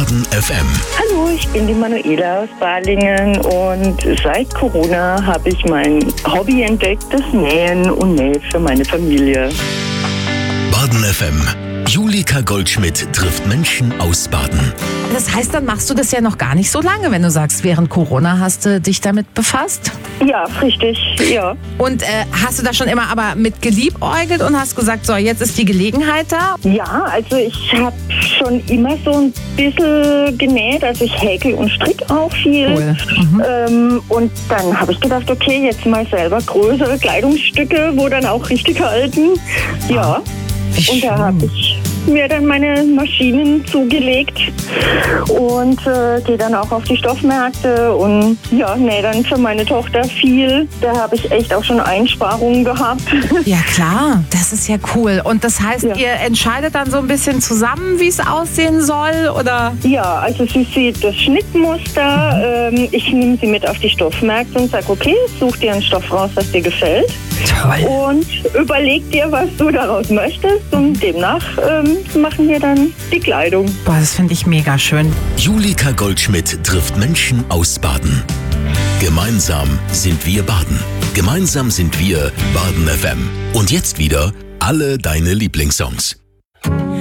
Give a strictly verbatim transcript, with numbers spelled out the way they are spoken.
Baden F M. Hallo, ich bin die Manuela aus Balingen und seit Corona habe ich mein Hobby entdeckt, das Nähen und Nähen für meine Familie. Baden F M. Julika Goldschmidt trifft Menschen aus Baden. Das heißt, dann machst du das ja noch gar nicht so lange, wenn du sagst, während Corona hast du dich damit befasst? Ja, richtig, ja. Und äh, hast du da schon immer aber mit geliebäugelt und hast gesagt, so, jetzt ist die Gelegenheit da? Ja, also ich habe schon immer so ein bisschen genäht, also ich häkel und strick auch viel. Cool. Mhm. Ähm, und dann habe ich gedacht, okay, jetzt mal selber größere Kleidungsstücke, wo dann auch richtig halten. Ja. Wie Und da schön. habe ich mir dann meine Maschinen zugelegt und äh, gehe dann auch auf die Stoffmärkte und ja, nähe dann für meine Tochter viel. Da habe ich echt auch schon Einsparungen gehabt. Ja klar, das ist ja cool. Und das heißt, Ja. ihr entscheidet dann so ein bisschen zusammen, wie es aussehen soll, oder? Ja, also sie sieht das Schnittmuster. Ähm, ich nehme sie mit auf die Stoffmärkte und sage, okay, such dir einen Stoff raus, was dir gefällt. Toll. Und überleg dir, was du daraus möchtest. Und demnach ähm, machen wir dann die Kleidung. Boah, das finde ich mega schön. Julika Goldschmidt trifft Menschen aus Baden. Gemeinsam sind wir Baden. Gemeinsam sind wir Baden F M. Und jetzt wieder alle deine Lieblingssongs.